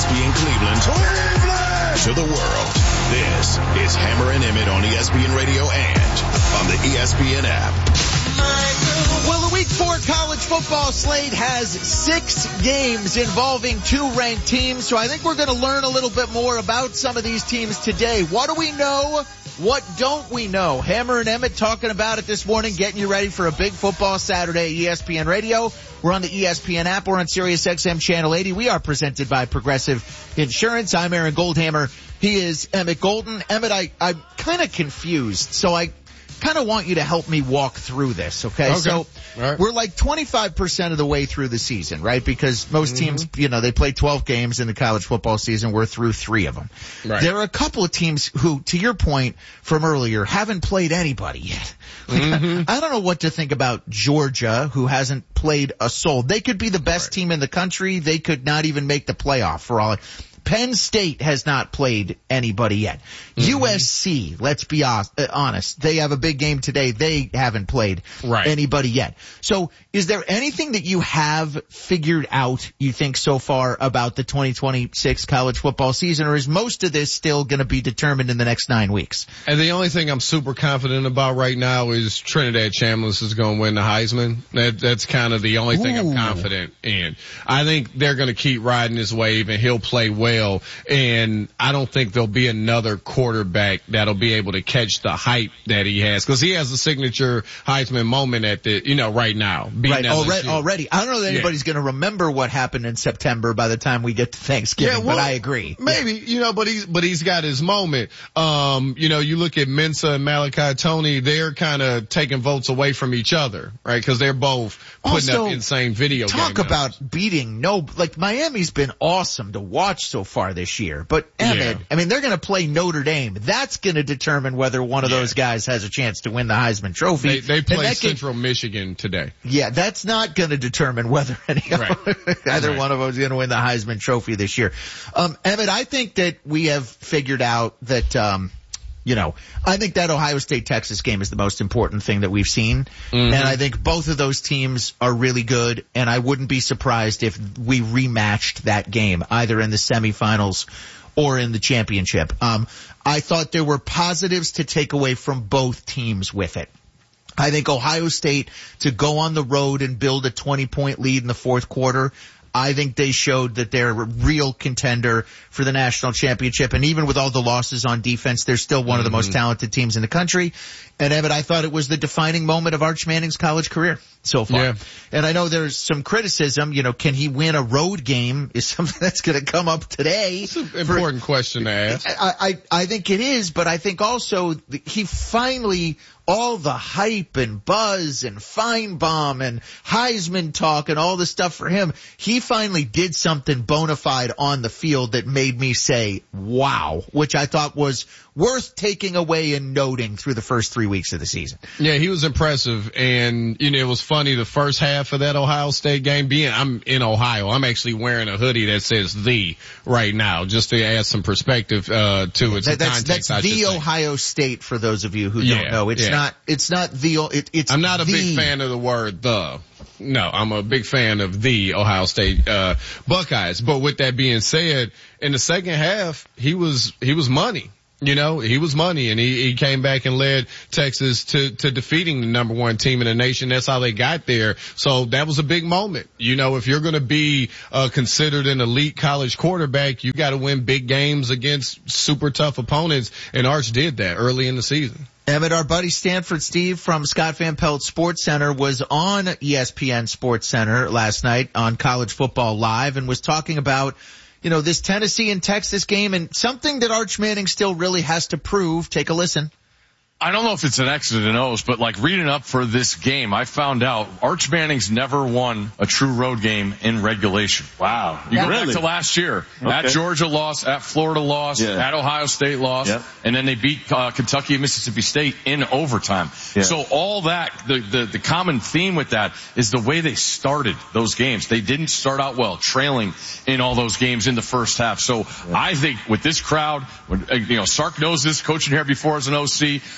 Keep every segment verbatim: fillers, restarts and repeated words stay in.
P N Cleveland, Cleveland to the world. This is Hammer and Emmett on E S P N Radio and on the E S P N app. Well, the week four college football slate has six games involving two ranked teams, so I think we're going to learn a little bit more about some of these teams today. What do we know? What don't we know? Hammer and Emmett talking about it this morning, getting you ready for a big football Saturday, E S P N Radio. We're on the E S P N app. We're on Sirius X M Channel eighty. We are presented by Progressive Insurance. I'm Aaron Goldhammer. He is Emmett Golden. Emmett, I, I'm kind of confused, so I kind of want you to help me walk through this, okay? Okay. So right. We're like twenty-five percent of the way through the season, right? Because most mm-hmm. teams, you know, they play twelve games in the college football season. We're through three of them. Right. There are a couple of teams who, to your point from earlier, haven't played anybody yet. Like, mm-hmm. I, I don't know what to think about Georgia, who hasn't played a soul. They could be the best right. team in the country. They could not even make the playoff for all. Penn State has not played anybody yet. Mm-hmm. U S C, let's be honest, they have a big game today. They haven't played right. anybody yet. So is there anything that you have figured out, you think, so far about the twenty twenty-six college football season, or is most of this still going to be determined in the next nine weeks? And the only thing I'm super confident about right now is Trinidad Chambliss is going to win the Heisman. That, that's kind of the only thing Ooh. I'm confident in. I think they're going to keep riding this wave, and he'll play well. And I don't think there'll be another quarterback that'll be able to catch the hype that he has, because he has the signature Heisman moment at the, you know, right now. Right, already, already. I don't know that anybody's yeah. going to remember what happened in September by the time we get to Thanksgiving, yeah, well, but I agree. Maybe, yeah. you know, but he's, but he's got his moment. Um, you know, you look at Mensa and Malachi Tony, they're kind of taking votes away from each other, right? Because they're both putting also, up insane video talk game about numbers. beating no, like Miami's been awesome to watch so far this year, but Emmett, yeah. I mean, they're going to play Notre Dame. That's going to determine whether one of yeah. those guys has a chance to win the Heisman Trophy. They, they play Central can, Michigan today. Yeah, that's not going to determine whether any right. either right. one of them is going to win the Heisman Trophy this year. Um, Emmett, I think that we have figured out that, um, you know, I think that Ohio State-Texas game is the most important thing that we've seen. Mm-hmm. And I think both of those teams are really good, and I wouldn't be surprised if we rematched that game, either in the semifinals or in the championship. Um, I thought there were positives to take away from both teams with it. I think Ohio State, to go on the road and build a twenty-point lead in the fourth quarter, I think they showed that they're a real contender for the national championship. And even with all the losses on defense, they're still one mm-hmm. of the most talented teams in the country. And Emmett, I thought it was the defining moment of Arch Manning's college career so far. Yeah. And I know there's some criticism, you know, can he win a road game is something that's going to come up today. It's an important for, question to ask. I, I, I think it is, but I think also he finally, all the hype and buzz and Feinbaum and Heisman talk and all the stuff for him, he finally did something bona fide on the field that made me say, wow, which I thought was worth taking away and noting through the first three weeks of the season. Yeah, he was impressive. And, you know, it was funny the first half of that Ohio State game being, I'm in Ohio. I'm actually wearing a hoodie that says the right now, just to add some perspective, uh, to it. That, that's context, that's the Ohio State for those of you who yeah, don't know. It's yeah. not, it's not the, it, it's I'm not a the. big fan of the word the. No, I'm a big fan of the Ohio State, uh, Buckeyes. But with that being said, in the second half, he was, he was money. You know, he was money, and he, he came back and led Texas to, to defeating the number one team in the nation. That's how they got there. So that was a big moment. You know, if you're going to be uh, considered an elite college quarterback, you got to win big games against super tough opponents, and Arch did that early in the season. Emmett, our buddy Stanford Steve from Scott Van Pelt Sports Center was on E S P N Sports Center last night on College Football Live and was talking about, you know, this Tennessee and Texas game and something that Arch Manning still really has to prove. Take a listen. I don't know if it's an X and an O's, but like reading up for this game, I found out Arch Manning's never won a true road game in regulation. Wow. You yeah, go really? back to last year. Okay. At Georgia lost, at Florida lost, yeah. at Ohio State lost, yep. and then they beat uh, Kentucky and Mississippi State in overtime. Yeah. So all that, the, the, the common theme with that is the way they started those games. They didn't start out well, trailing in all those games in the first half. So yeah. I think with this crowd, when, you know, Sark knows this, coaching here before as an O C,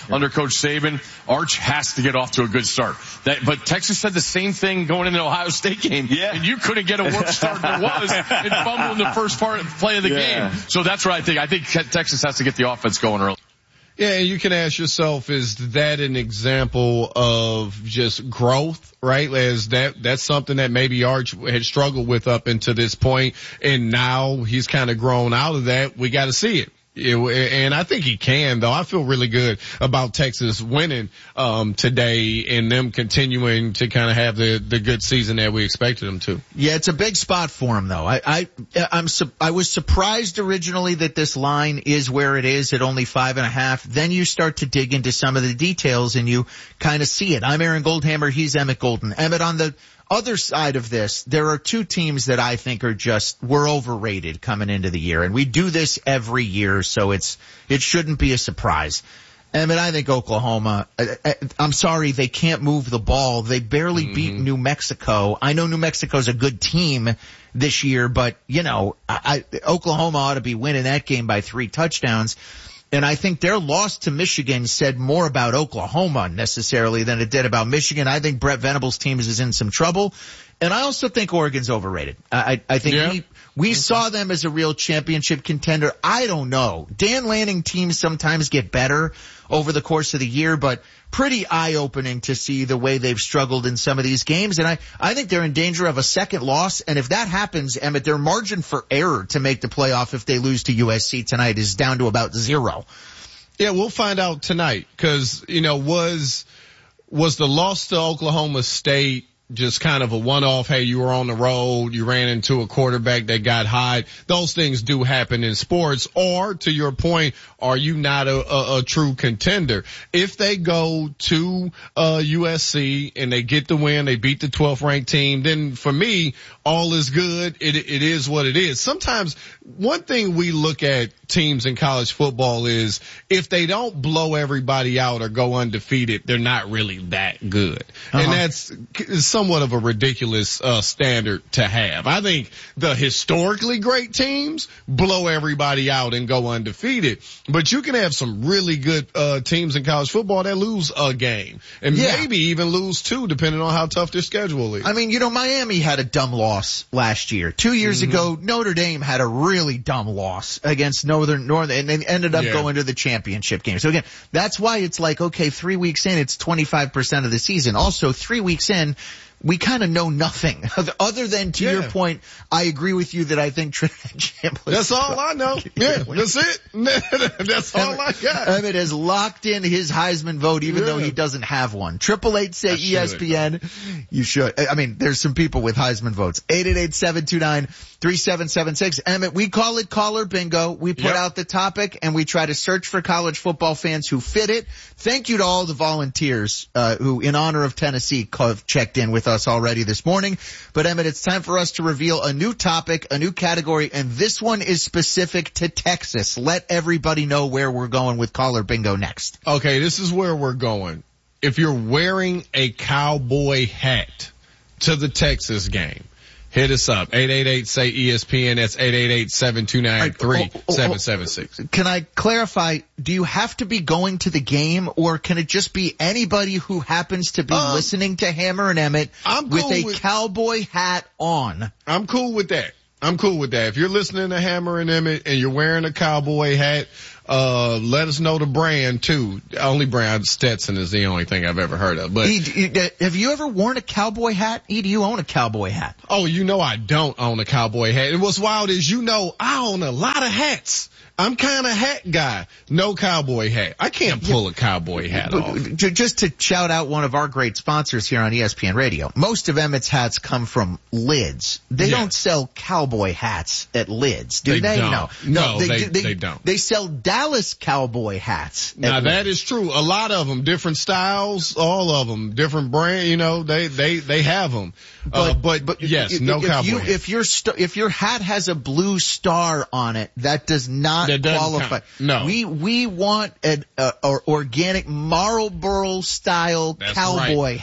under Coach Saban. Arch has to get off to a good start. That, but Texas said the same thing going into the Ohio State game. Yeah. And you couldn't get a worse start than it was and fumble in the first part play of the yeah. game. So that's what I think. I think Texas has to get the offense going early. Yeah, and you can ask yourself, is that an example of just growth, right? Is that, that's something that maybe Arch had struggled with up until this point, and now he's kind of grown out of that. We got to see it. It, and I think he can, though. I feel really good about Texas winning um today and them continuing to kind of have the the good season that we expected them to. Yeah, it's a big spot for him, though. I I I'm su- I was surprised originally that this line is where it is at only five and a half. Then you start to dig into some of the details and you kind of see it. I'm Aaron Goldhammer. He's Emmett Golden. Emmett, on the other side of this, there are two teams that I think are just, were overrated coming into the year. And we do this every year, so it's, it shouldn't be a surprise. I mean, I think Oklahoma, I, I, I'm sorry, they can't move the ball. They barely mm-hmm. beat New Mexico. I know New Mexico's a good team this year, but, you know, I, I, Oklahoma ought to be winning that game by three touchdowns. And I think their loss to Michigan said more about Oklahoma necessarily than it did about Michigan. I think Brett Venables' team is in some trouble. And I also think Oregon's overrated. I, I think yeah. we, we okay. saw them as a real championship contender. I don't know. Dan Lanning teams sometimes get better over the course of the year, but pretty eye-opening to see the way they've struggled in some of these games. And I, I think they're in danger of a second loss. And if that happens, Emmett, their margin for error to make the playoff if they lose to U S C tonight is down to about zero. Yeah, we'll find out tonight. Cause, you know, was, was the loss to Oklahoma State just kind of a one-off, hey, you were on the road, you ran into a quarterback that got hot. Those things do happen in sports. Or, to your point, are you not a, a, a true contender? If they go to uh U S C and they get the win, they beat the twelfth ranked team, then for me, all is good. It, it is what it is. Sometimes one thing we look at teams in college football is if they don't blow everybody out or go undefeated, they're not really that good. Uh-huh. And that's somewhat of a ridiculous uh standard to have. I think the historically great teams blow everybody out and go undefeated, but you can have some really good uh teams in college football that lose a game and yeah. maybe even lose two depending on how tough their schedule is. I mean, you know, Miami had a dumb loss last year. Two years mm-hmm. ago, Notre Dame had a really dumb loss against Northern Northern and they ended up yeah. going to the championship game. So again, that's why it's like, okay, three weeks in, it's twenty-five percent of the season. Also, three weeks in, we kind of know nothing other than, to yeah. your point, I agree with you that I think Trinidad Chambliss. That's all I know. Yeah, that's it. That's all Emmett, I got. Emmett has locked in his Heisman vote even yeah. though he doesn't have one. Triple eight say E S P N. You should. I mean, there's some people with Heisman votes. eight eight eight, seven two nine, three seven seven six. Emmett, we call it caller bingo. We put yep. out the topic and we try to search for college football fans who fit it. Thank you to all the volunteers, uh, who in honor of Tennessee have checked in with us already this morning. But Emmett, it's time for us to reveal a new topic, a new category, and this one is specific to Texas. Let everybody know where we're going with caller bingo next. Okay, this is where we're going. If you're wearing a cowboy hat to the Texas game, hit us up. eight eight eight say E S P N. That's eight eight eight, seven two nine, three seven seven six. Can I clarify, do you have to be going to the game or can it just be anybody who happens to be um, listening to Hammer and Emmett I'm with cool a with, cowboy hat on? I'm cool with that. I'm cool with that. If you're listening to Hammer and Emmett and you're wearing a cowboy hat, uh, let us know the brand too. Only brand, Stetson is the only thing I've ever heard of. But E, have you ever worn a cowboy hat? E, do you own a cowboy hat? Oh, you know I don't own a cowboy hat. And what's wild is, you know, I own a lot of hats. I'm kind of hat guy. No cowboy hat. I can't pull a cowboy hat off. Just to shout out one of our great sponsors here on E S P N Radio. Most of Emmett's hats come from Lids. They yeah. don't sell cowboy hats at Lids, do they? they? Don't. No, no, they, they, they, they don't. They sell Dallas cowboy hats. Now that is true. A lot of them, different styles, all of them, different brand. You know, they they they have them. But uh, but, but yes, if, no if cowboy. You, hat. If your st- if your hat has a blue star on it, that does not that qualify. Count. No, we we want an uh, or organic Marlboro style That's cowboy right. hat.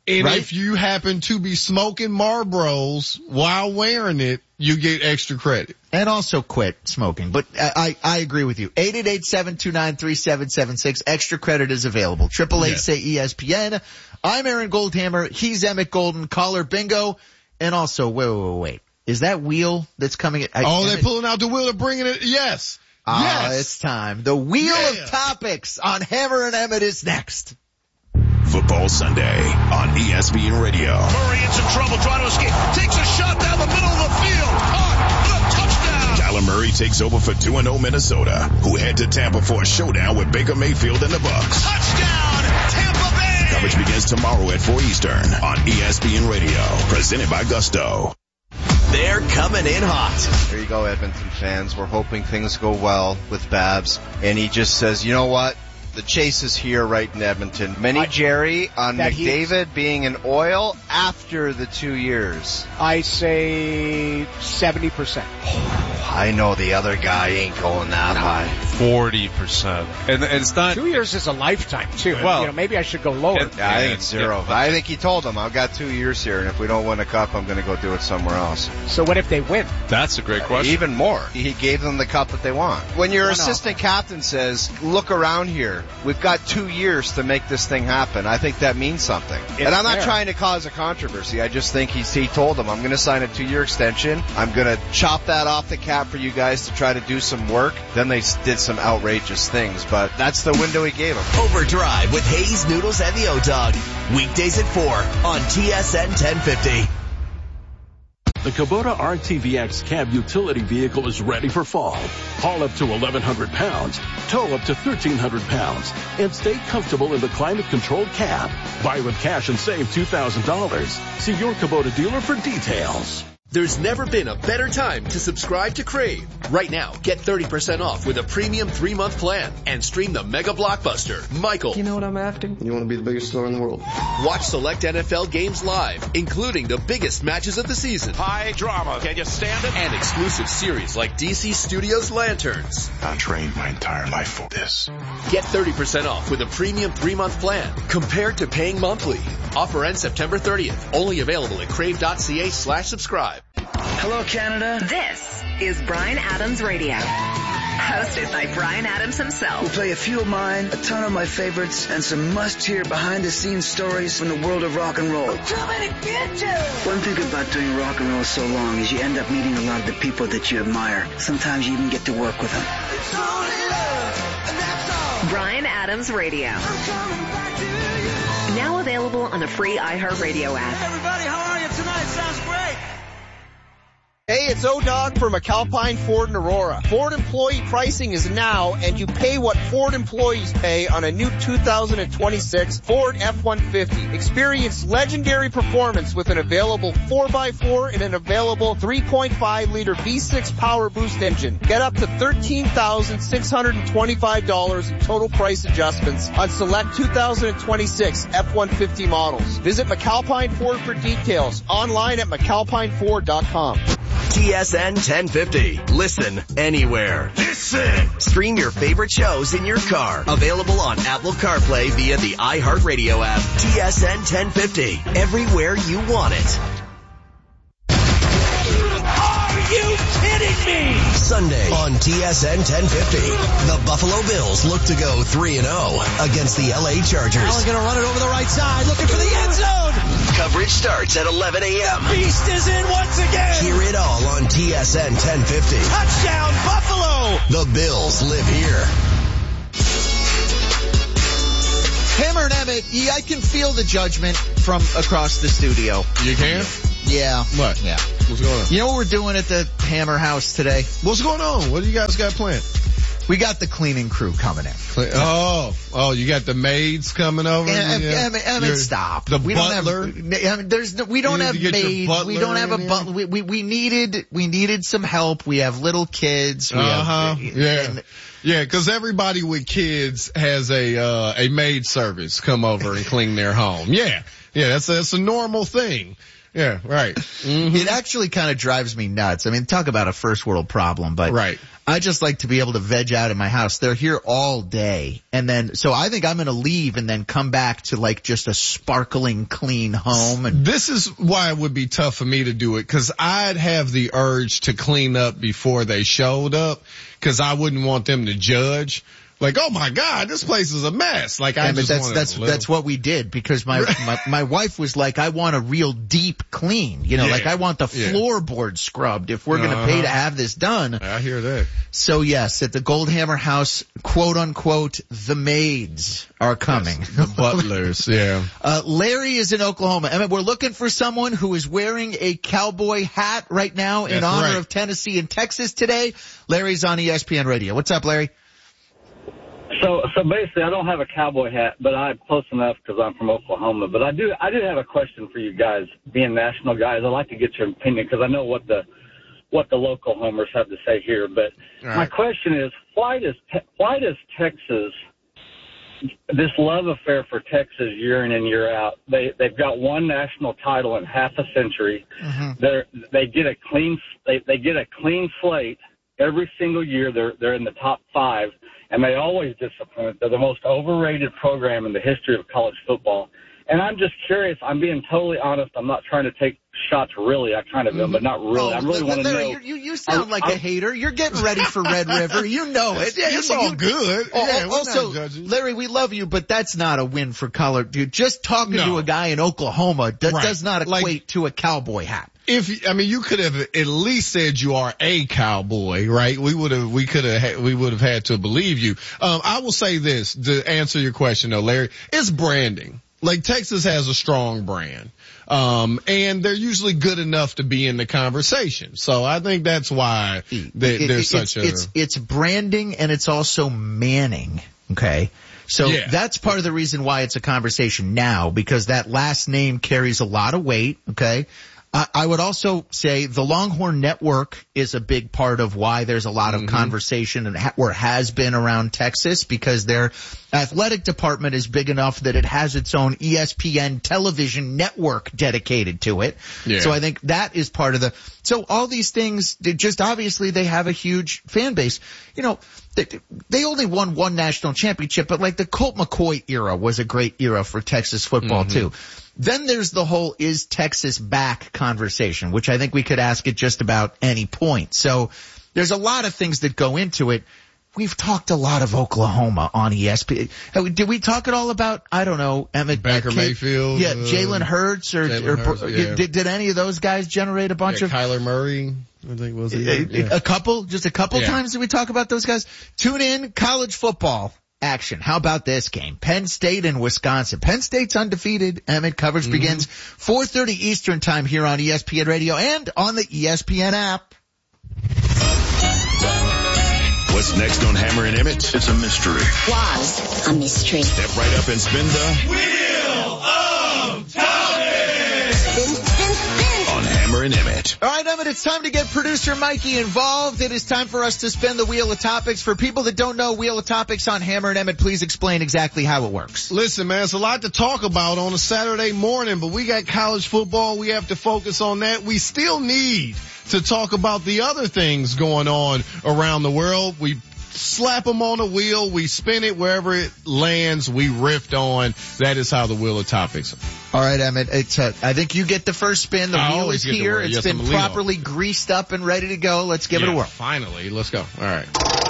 And right? if you happen to be smoking Marlboros while wearing it, you get extra credit. And also quit smoking. But I, I, I agree with you. eight eight eight, seven two nine, three seven seven six. Extra credit is available. Triple eight say E S P N. I'm Aaron Goldhammer. He's Emmett Golden. Caller bingo. And also, wait, wait, wait, wait. Is that wheel that's coming? I, oh, Emmett, they're pulling out the wheel and bringing it. Yes. Ah, yes. It's time. The wheel yeah. of topics on Hammer and Emmett is next. Football Sunday on E S P N Radio. Murray in some trouble trying to escape. Takes a shot down the middle of the field. Caught. The touchdown. Kyler Murray takes over for two and oh Minnesota, who head to Tampa for a showdown with Baker Mayfield and the Bucs. Touchdown, Tampa Bay. Coverage begins tomorrow at four Eastern on E S P N Radio. Presented by Gusto. They're coming in hot. There you go, Edmonton fans. We're hoping things go well with Babs. And he just says, you know what? The chase is here right in Edmonton. Mini I, Jerry on McDavid being in oil after the two years. I say seventy percent. Oh, I know the other guy ain't going that high. forty percent. And, and it's not... Two years is a lifetime, too. Well, you know, maybe I should go lower. And, yeah, I think it's zero. Yeah. I think he told them, I've got two years here, and if we don't win a cup, I'm going to go do it somewhere else. So what if they win? That's a great question. Even more. He gave them the cup that they want. When your assistant captain says, look around here, we've got two years to make this thing happen, I think that means something. It's and I'm not fair. trying to cause a controversy. I just think he's, he told them, I'm going to sign a two-year extension. I'm going to chop that off the cap for you guys to try to do some work. Then they did some outrageous things, but that's the window he gave them. Overdrive with Hayes, Noodles, and the O-Dog. Weekdays at four on T S N ten fifty. The Kubota R T V X cab utility vehicle is ready for fall. Haul up to eleven hundred pounds, tow up to thirteen hundred pounds, and stay comfortable in the climate-controlled cab. Buy with cash and save two thousand dollars. See your Kubota dealer for details. There's never been a better time to subscribe to Crave. Right now, get thirty percent off with a premium three-month plan and stream the mega blockbuster, Michael. You know what I'm after? You want to be the biggest star in the world. Watch select N F L games live, including the biggest matches of the season. High drama. Can you stand it? And exclusive series like D C Studios Lanterns. I trained my entire life for this. Get thirty percent off with a premium three-month plan compared to paying monthly. Offer ends September thirtieth. Only available at crave.ca slash subscribe. Hello, Canada. This is Bryan Adams Radio. Hosted by Bryan Adams himself. We'll play a few of mine, a ton of my favorites, and some must-hear behind-the-scenes stories from the world of rock and roll. I'm coming to get you! One thing about doing rock and roll so long is you end up meeting a lot of the people that you admire. Sometimes you even get to work with them. It's only love, and that's all. Bryan Adams Radio. I'm coming back to you. Now available on the free iHeartRadio app. Hey everybody, how are you tonight? Sounds great. Hey, it's O-Dog from McAlpine Ford and Aurora. Ford employee pricing is now, and you pay what Ford employees pay on a new two thousand twenty-six Ford F one fifty. Experience legendary performance with an available four by four and an available three point five liter V six Power Boost engine. Get up to thirteen thousand six hundred twenty-five dollars in total price adjustments on select two thousand twenty-six F one fifty models. Visit McAlpine Ford for details. Online at McAlpine Ford dot com. T S N ten fifty. Listen anywhere. Listen! Stream your favorite shows in your car. Available on Apple CarPlay via the iHeartRadio app. T S N ten fifty. Everywhere you want it. Are you kidding me? Sunday on T S N ten fifty. The Buffalo Bills look to go three and oh against the L A Chargers. Allen gonna run it over the right side, looking for the end zone. Coverage starts at eleven a.m. The beast is in once again. Hear it all on T S N ten fifty. Touchdown, Buffalo! The Bills live here. Hammer and Emmett, yeah, I can feel the judgment from across the studio. You can? Yeah. What? Yeah. What's going on? You know what we're doing at the Hammer House today? What's going on? What do you guys got planned? We got the cleaning crew coming in. Oh, oh, you got the maids coming over? Yeah, yeah. Emmett, Emmett stop. The we butler? Don't have, I mean, there's no, we don't have maids. We don't have a butler. We, we, we needed, we needed some help. We have little kids. We uh-huh. have, yeah. And, yeah, cause everybody with kids has a, uh, a maid service come over and clean their home. Yeah. Yeah, that's, that's a normal thing. Yeah, right. Mm-hmm. It actually kind of drives me nuts. I mean, talk about a first world problem, but right. I just like to be able to veg out in my house. They're here all day. And then, so I think I'm going to leave and then come back to like just a sparkling clean home. And this is why it would be tough for me to do it, because I'd have the urge to clean up before they showed up, because I wouldn't want them to judge. Like, oh my God, this place is a mess. Like, I yeah, just that's, want that's, to live. that's what we did, because my, my, my wife was like, I want a real deep clean. You know, yeah. like I want the yeah. floorboard scrubbed if we're uh-huh. going to pay to have this done. I hear that. So yes, at the Goldhammer house, quote unquote, the maids are coming. Yes, the butlers, yeah. Uh, Larry is in Oklahoma. I mean, we're looking for someone who is wearing a cowboy hat right now in that's honor right. of Tennessee and Texas today. Larry's on E S P N Radio. What's up, Larry? So, so basically, I don't have a cowboy hat, but I'm close enough because I'm from Oklahoma. But I do, I do have a question for you guys, being national guys. I'd like to get your opinion because I know what the, what the local homers have to say here. But right. my question is, why does, why does Texas, this love affair for Texas year in and year out? They, they've got one national title in half a century. Mm-hmm. They're, they get a clean, they, they get a clean slate every single year. They're, they're in the top five. And they always disappoint. They're the most overrated program in the history of college football. And I'm just curious. I'm being totally honest. I'm not trying to take shots really. I kind of am, but not really. Oh, I really want to know. You, you sound I'm, like I'm, a hater. You're getting ready for Red River. You know it. Yeah, it's you, all you, good. Oh, yeah, also, Larry, we love you, but that's not a win for color, dude. Just talking no. to a guy in Oklahoma that right. does not equate like, to a cowboy hat. If, I mean, you could have at least said you are a cowboy, right? We would have, we could have, we would have had to believe you. Um, I will say this to answer your question though, Larry. It's branding. Like Texas has a strong brand. Um, and they're usually good enough to be in the conversation. So I think that's why they, it, there's it, such it's, a, it's, it's branding and it's also manning. Okay. So yeah. that's part of the reason why it's a conversation now, because that last name carries a lot of weight. Okay. Uh, I would also say the Longhorn Network is a big part of why there's a lot of mm-hmm. conversation and ha- or has been around Texas, because their athletic department is big enough that it has its own E S P N television network dedicated to it. Yeah. So I think that is part of the, so all these things, they just obviously they have a huge fan base. You know, they, they only won one national championship, but like the Colt McCoy era was a great era for Texas football mm-hmm. too. Then there's the whole is Texas back conversation, which I think we could ask at just about any point. So there's a lot of things that go into it. We've talked a lot of Oklahoma on E S P N. Did we talk at all about, I don't know, Emmett Baker K- Mayfield? Yeah, uh, Jalen Hurts or, Jalen or Hurts, yeah. did, did any of those guys generate a bunch yeah, of Kyler Murray? I think was it? A, Yeah. a couple, just a couple Yeah. times did we talk about those guys? Tune in, college football action. How about this game? Penn State and Wisconsin. Penn State's undefeated. Emmett, coverage mm-hmm. begins four thirty Eastern time here on E S P N Radio and on the E S P N app. What's next on Hammer and Emmett? It's a mystery. Was a mystery. Step right up and spin the Wheel of Topics. Spin, spin, spin. on Hammer and Emmett. All right, Emmett, it's time to get producer Mikey involved. It is time for us to spin the Wheel of Topics. For people that don't know Wheel of Topics on Hammer and Emmett, please explain exactly how it works. Listen, man, it's a lot to talk about on a Saturday morning, but we got college football. We have to focus on that. We still need to talk about the other things going on around the world. We slap them on a wheel. We spin it wherever it lands. We riff on. That is how the Wheel of Topics. All right, Emmett. It's uh, I think you get the first spin. The I wheel always is get the here. word. It's Yes, been I'm a lead properly greased up and ready to go. Let's give yeah, it a whirl. Finally. Let's go. All right.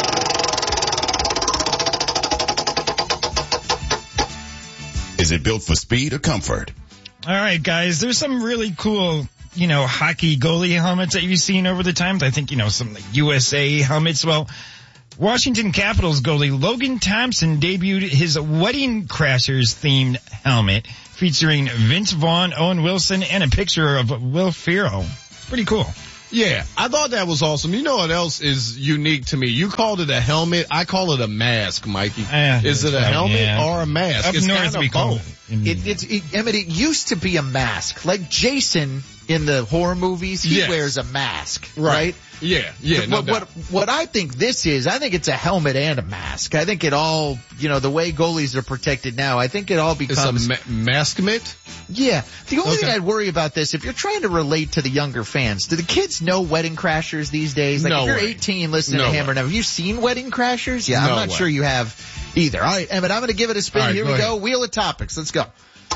Is it built for speed or comfort? All right, guys. There's some really cool, you know, hockey goalie helmets that you've seen over the times. I think, you know, some like U S A helmets. Well, Washington Capitals goalie Logan Thompson debuted his Wedding Crashers themed helmet featuring Vince Vaughn, Owen Wilson, and a picture of Will Ferrell. It's pretty cool. Yeah, I thought that was awesome. You know what else is unique to me? You called it a helmet. I call it a mask, Mikey. Uh, is it a helmet yeah. or a mask? Up it's north kind we of call both. it. It, it's, it, Emmett, it used to be a mask. Like Jason in the horror movies, he yes. wears a mask, Right. right? Yeah, yeah. No what, what, what I think this is, I think it's a helmet and a mask. I think it all, you know, the way goalies are protected now, I think it all becomes. It's a ma- maskment? Yeah. The only okay. thing I'd worry about this, if you're trying to relate to the younger fans, do the kids know Wedding Crashers these days? Like no if you're way. eighteen listening no to Hammer, way. now have you seen Wedding Crashers? Yeah, no I'm not way. sure you have either. All right, Emmett, I'm going to give it a spin. Right, Here go we ahead. go. Wheel of Topics. Let's go.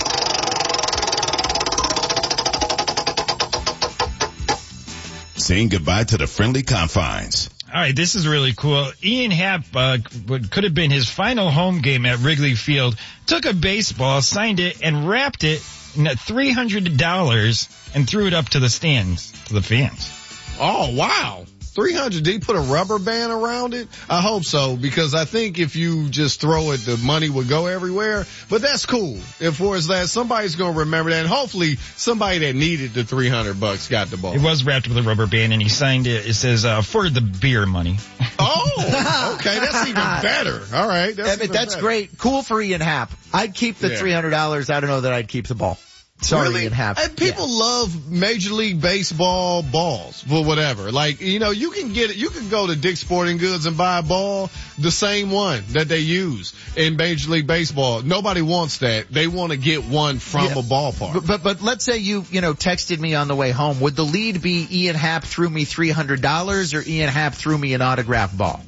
Saying goodbye to the friendly confines. All right, this is really cool. Ian Happ, uh, what could have been his final home game at Wrigley Field, took a baseball, signed it, and wrapped it in three hundred dollars and threw it up to the stands, to the fans. Oh, wow. three hundred. Did he put a rubber band around it? I hope so, because I think if you just throw it, the money would go everywhere. But that's cool. If for his last, somebody's going to remember that. And hopefully somebody that needed the three hundred bucks got the ball. It was wrapped with a rubber band, and he signed it. It says, uh, for the beer money. Oh, okay. That's even better. All right. That's, Emmett, that's better. great. Cool for Ian Happ. I'd keep the Yeah. three hundred dollars. I don't know that I'd keep the ball. Sorry, really? Ian Happ. And people yeah. love Major League Baseball balls for whatever. Like, you know, you can get it, you can go to Dick's Sporting Goods and buy a ball, the same one that they use in Major League Baseball. Nobody wants that. They want to get one from Yeah. a ballpark. But, but, but let's say you, you know, texted me on the way home. Would the lead be Ian Happ threw me three hundred dollars or Ian Happ threw me an autographed ball?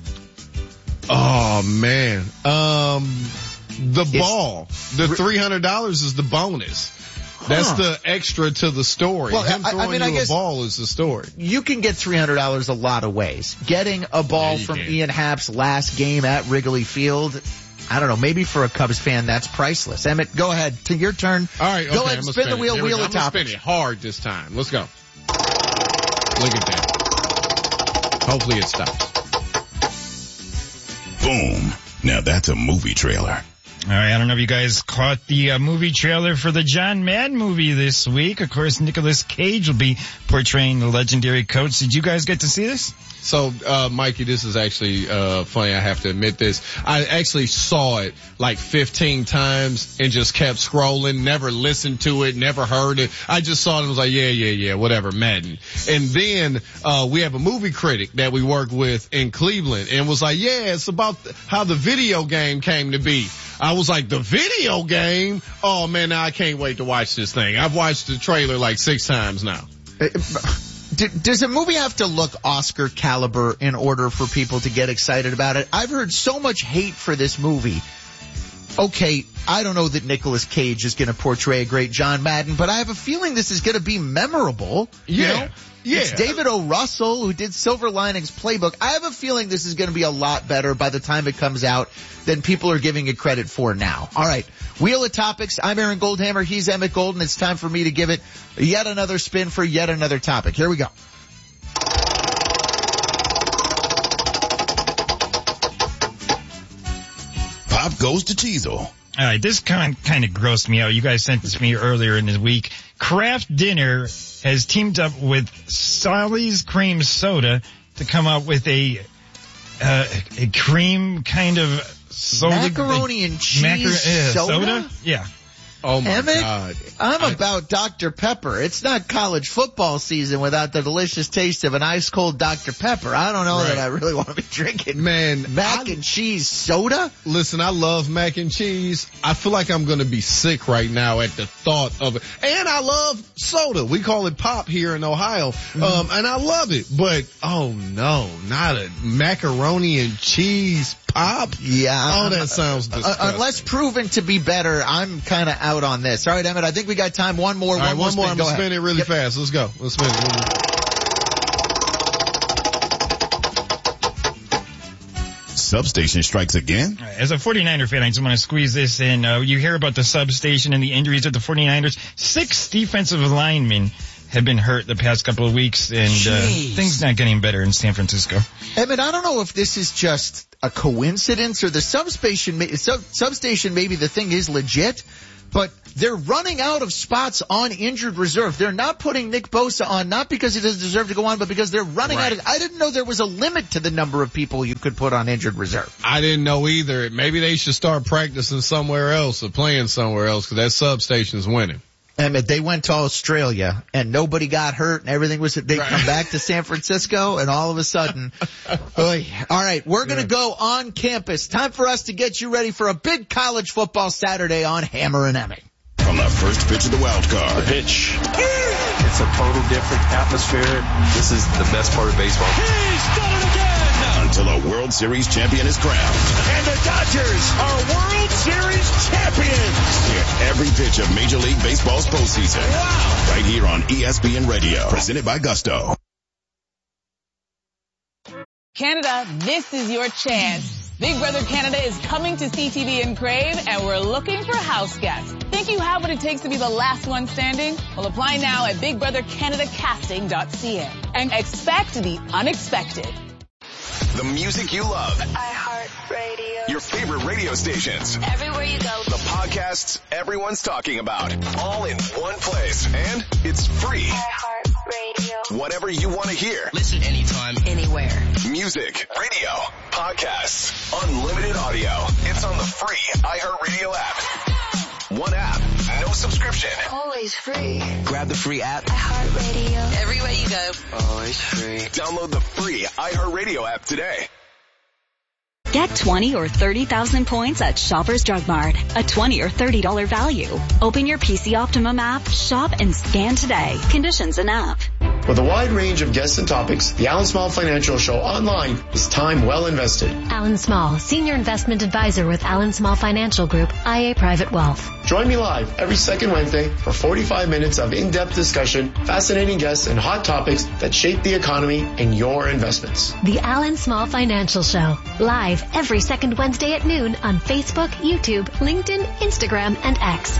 Oh, man. Um, the It's, ball. The three hundred dollars is the bonus. That's Huh. the extra to the story. Well, Him I- I throwing mean, I you guess- a ball is the story. You can get three hundred dollars a lot of ways. Getting a ball Yeah, you from can. Ian Happ's last game at Wrigley Field, I don't know, maybe for a Cubs fan that's priceless. Emmett, go ahead. To your turn. All right, okay, Go ahead I'm and gonna spin the it. wheel, Here we wheel go. of I'm gonna topics. spin it hard this time. Let's go. Look at that. Hopefully it stops. Boom. Now that's a movie trailer. All right, I don't know if you guys caught the uh, movie trailer for the John Madden movie this week. Of course, Nicolas Cage will be portraying the legendary coach. Did you guys get to see this? So, uh, Mikey, this is actually, uh, funny. I have to admit this. I actually saw it like fifteen times and just kept scrolling, never listened to it, never heard it. I just saw it and was like, yeah, yeah, yeah, whatever, Madden. And then, uh, we have a movie critic that we work with in Cleveland and was like, yeah, it's about how the video game came to be. I was like, the video game? Oh man, now I can't wait to watch this thing. I've watched the trailer like six times now. Does a movie have to look Oscar caliber in order for people to get excited about it? I've heard so much hate for this movie. Okay, I don't know that Nicolas Cage is going to portray a great John Madden, but I have a feeling this is going to be memorable. You Yeah. know? Yeah. It's David O. Russell who did Silver Linings Playbook. I have a feeling this is going to be a lot better by the time it comes out than people are giving it credit for now. All right. Wheel of Topics. I'm Aaron Goldhammer. He's Emmett Golden. It's time for me to give it yet another spin for yet another topic. Here we go. Pop goes to Teasel. All right, this kind kind of grossed me out. You guys sent this to me earlier in the week. Kraft Dinner has teamed up with Sally's Cream Soda to come up with a uh, a cream kind of soda. Macaroni and cheese macaro- uh, soda? soda? Yeah. Oh my Emmett, God. I'm I, about Doctor Pepper. It's not college football season without the delicious taste of an ice cold Doctor Pepper. I don't know Right. that I really want to be drinking Man, mac I- and cheese soda. Listen, I love mac and cheese. I feel like I'm going to be sick right now at the thought of it. And I love soda. We call it pop here in Ohio. Mm-hmm. Um, and I love it. But, oh no, not a macaroni and cheese pop? Yeah. Oh, that sounds disgusting. Uh, unless proven to be better, I'm kind of out on this. All right, Emmett, I think we got time. One more. All right, one more. one more. Spin. I'm Go going to spin ahead. it really Yep. fast. Let's go. Let's spin it. Substation strikes again. As a 49er fan, I just want to squeeze this in. Uh, you hear about the substation and the injuries of the 49ers. Six defensive linemen have been hurt the past couple of weeks, and uh, things not getting better in San Francisco. Emmett, I don't know if this is just a coincidence or the substation, may- sub- substation maybe the thing is legit, but they're running out of spots on injured reserve. They're not putting Nick Bosa on, not because he doesn't deserve to go on, but because they're running Right. out of, I didn't know there was a limit to the number of people you could put on injured reserve. I didn't know either. Maybe they should start practicing somewhere else or playing somewhere else because that substation's winning. Emmett, they went to Australia and nobody got hurt and everything was, they right. come back to San Francisco and all of a sudden, oy. All right, we're going to go on campus. Time for us to get you ready for a big college football Saturday on Hammer and Emmett. From the first pitch of the wild card. The pitch. It's a total different atmosphere. This is the best part of baseball. He's done it again! Until a World Series champion is crowned. And the Dodgers are World Series champions! Hear every pitch of Major League Baseball's postseason. Wow! Right here on E S P N Radio. Presented by Gusto. Canada, this is your chance. Big Brother Canada is coming to C T V and Crave, and we're looking for house guests. Think you have what it takes to be the last one standing? Well, apply now at big brother canada casting dot c a and expect the unexpected. The music you love. iHeartRadio. Your favorite radio stations. Everywhere you go. The podcasts everyone's talking about. All in one place. And it's free. iHeartRadio. Whatever you want to hear. Listen anytime. Anywhere. Music, radio, podcasts, unlimited audio. It's on the free iHeartRadio app. One app, no subscription. Always free. Grab the free app. iHeartRadio. Everywhere you go. Always free. Download the free iHeartRadio app today. Get twenty or thirty thousand points at Shoppers Drug Mart. A twenty or thirty dollars value. Open your P C Optimum app, shop, and scan today. Conditions and app. With a wide range of guests and topics, the Alan Small Financial Show online is time well invested. Alan Small, Senior Investment Advisor with Alan Small Financial Group, I A Private Wealth. Join me live every second Wednesday for forty-five minutes of in-depth discussion, fascinating guests, and hot topics that shape the economy and your investments. The Alan Small Financial Show, live every second Wednesday at noon on Facebook, YouTube, LinkedIn, Instagram, and X.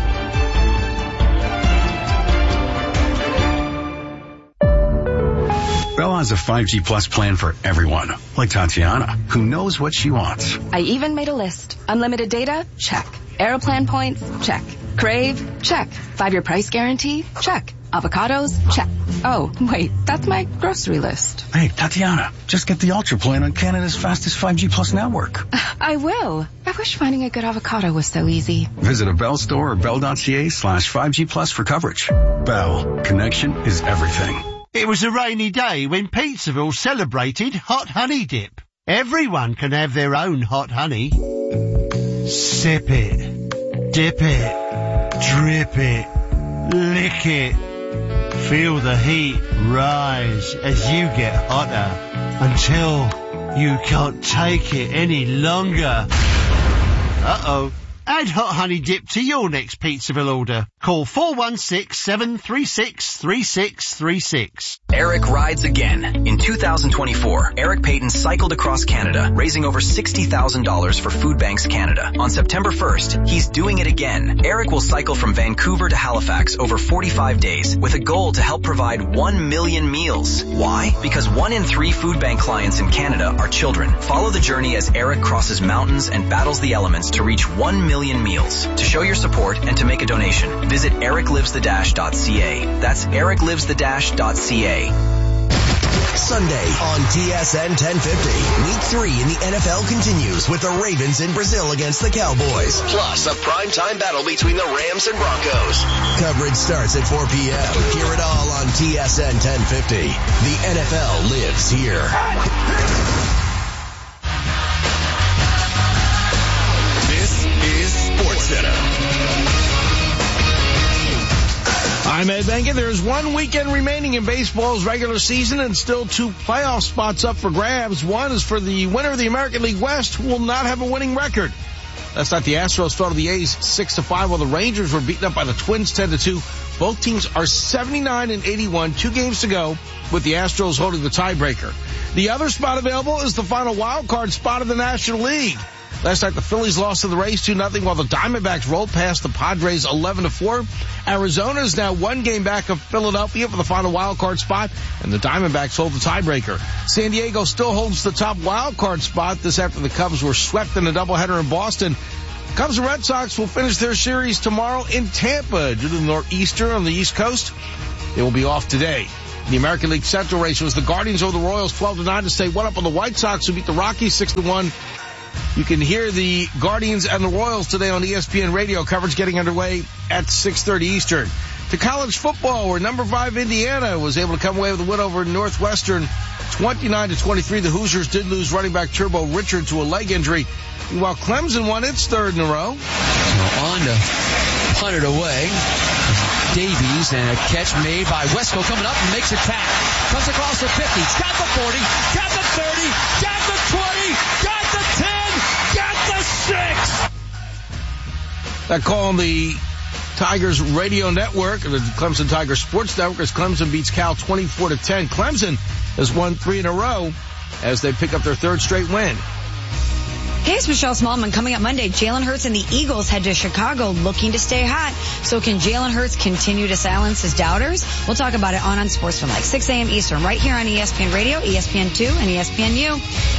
Bell has a five G Plus plan for everyone, like Tatiana, who knows what she wants. I even made a list. Unlimited data? Check. Aeroplan points? Check. Crave? Check. Five-year price guarantee? Check. Avocados? Check. Oh, wait, that's my grocery list. Hey, Tatiana, just get the Ultra plan on Canada's fastest five G Plus network. I will. I wish finding a good avocado was so easy. Visit a Bell store or bell.ca slash 5G Plus for coverage. Bell. Connection is everything. It was a rainy day when Pizzaville celebrated Hot Honey Dip. Everyone can have their own hot honey. Sip it, dip it, drip it, lick it. Feel the heat rise as you get hotter until you can't take it any longer. Uh-oh. Add Hot Honey Dip to your next Pizzaville order. Call four one six, seven three six, three six three six. Eric rides again. In two thousand twenty-four, Eric Payton cycled across Canada, raising over sixty thousand dollars for Food Banks Canada. On September first, he's doing it again. Eric will cycle from Vancouver to Halifax over forty-five days with a goal to help provide one million meals. Why? Because one in three Food Bank clients in Canada are children. Follow the journey as Eric crosses mountains and battles the elements to reach one million meals. To show your support and to make a donation, visit eric lives the dash dot c a. That's eric lives the dash dot c a. Sunday on T S N ten fifty. Week three in the N F L continues with the Ravens in Brazil against the Cowboys. Plus a primetime battle between the Rams and Broncos. Coverage starts at four p.m. Hear it all on T S N ten fifty. The N F L lives here. This is SportsCenter. I'm Ed Bengen. There's one weekend remaining in baseball's regular season and still two playoff spots up for grabs. One is for the winner of the American League West, who will not have a winning record. Last night the Astros fell to the A's six to five while the Rangers were beaten up by the Twins ten to two. Both teams are seventy-nine and eighty-one, two games to go, with the Astros holding the tiebreaker. The other spot available is the final wild card spot in the National League. Last night the Phillies lost to the Rays two nothing while the Diamondbacks rolled past the Padres eleven to four. Arizona is now one game back of Philadelphia for the final wild card spot, and the Diamondbacks hold the tiebreaker. San Diego still holds the top wild card spot. This after the Cubs were swept in a doubleheader in Boston. Cubs and Red Sox will finish their series tomorrow in Tampa due to the nor'easter on the East Coast. They will be off today. The American League Central race was the Guardians over the Royals twelve to nine to stay one up on the White Sox, who beat the Rockies six to one. You can hear the Guardians and the Royals today on E S P N Radio. Coverage getting underway at six thirty Eastern. To college football, where number five Indiana was able to come away with a win over Northwestern twenty-nine to twenty-three. The Hoosiers did lose running back Turbo Richard to a leg injury, while Clemson won its third in a row. So on to punt it away. Davies, and a catch made by Wesco coming up and makes a tap. Comes across the fifty, got the forty, got the thirty, got the twenty, got the ten, got the six. That call on the Tigers radio network, or the Clemson Tigers Sports Network, as Clemson beats Cal twenty-four to ten. Clemson has won three in a row as they pick up their third straight win. Hey, it's Michelle Smallman. Coming up Monday, Jalen Hurts and the Eagles head to Chicago looking to stay hot. So can Jalen Hurts continue to silence his doubters? We'll talk about it on On Sports from like six a.m. Eastern right here on E S P N Radio, E S P N two, and E S P N U.